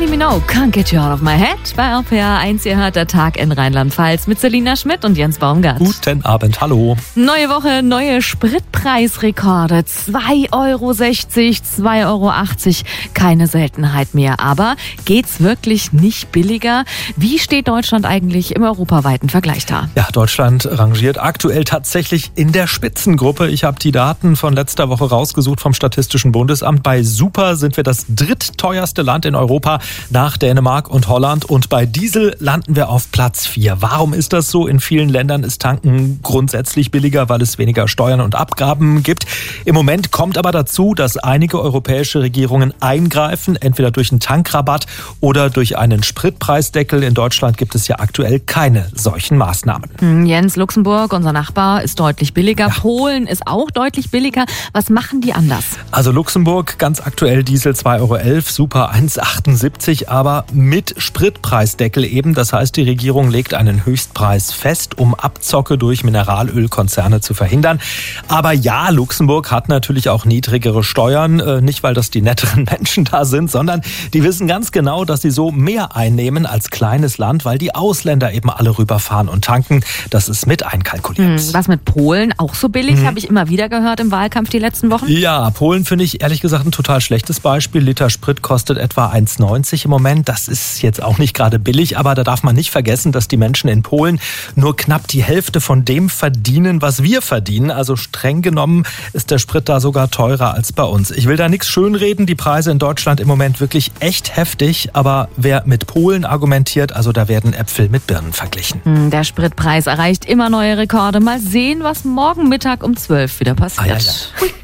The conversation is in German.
Kylie Minogue, Can't Get You Out of My Head. Bei RPA 1, ihr hört der Tag in Rheinland-Pfalz mit Selina Schmidt und Jens Baumgart. Guten Abend, hallo. Neue Woche, neue Spritpreisrekorde. 2,60 Euro, 2,80 Euro. Keine Seltenheit mehr. Aber geht's wirklich nicht billiger? Wie steht Deutschland eigentlich im europaweiten Vergleich da? Ja, Deutschland rangiert aktuell tatsächlich in der Spitzengruppe. Ich habe die Daten von letzter Woche rausgesucht vom Statistischen Bundesamt. Bei Super sind wir das drittteuerste Land in Europa nach Dänemark und Holland. Und bei Diesel landen wir auf Platz 4. Warum ist das so? In vielen Ländern ist Tanken grundsätzlich billiger, weil es weniger Steuern und Abgaben gibt. Im Moment kommt aber dazu, dass einige europäische Regierungen eingreifen, entweder durch einen Tankrabatt oder durch einen Spritpreisdeckel. In Deutschland gibt es ja aktuell keine solchen Maßnahmen. Jens, Luxemburg, unser Nachbar, ist deutlich billiger. Ja. Polen ist auch deutlich billiger. Was machen die anders? Also Luxemburg, ganz aktuell Diesel 2,11 Euro, Super 1,78, aber mit Spritpreisdeckel eben. Das heißt, die Regierung legt einen Höchstpreis fest, um Abzocke durch Mineralölkonzerne zu verhindern. Aber ja, Luxemburg hat natürlich auch niedrigere Steuern. Nicht, weil das die netteren Menschen da sind, sondern die wissen ganz genau, dass sie so mehr einnehmen als kleines Land, weil die Ausländer eben alle rüberfahren und tanken. Das ist mit einkalkuliert. Was mit Polen? Auch so billig? Habe ich immer wieder gehört im Wahlkampf die letzten Wochen. Ja, Polen finde ich ehrlich gesagt ein total schlechtes Beispiel. Liter Sprit kostet etwa 1,90 im Moment. Das ist jetzt auch nicht gerade billig, aber da darf man nicht vergessen, dass die Menschen in Polen nur knapp die Hälfte von dem verdienen, was wir verdienen. Also streng genommen ist der Sprit da sogar teurer als bei uns. Ich will da nichts schönreden. Die Preise in Deutschland im Moment wirklich echt heftig. Aber wer mit Polen argumentiert, also da werden Äpfel mit Birnen verglichen. Der Spritpreis erreicht immer neue Rekorde. Mal sehen, was morgen Mittag um 12 wieder passiert.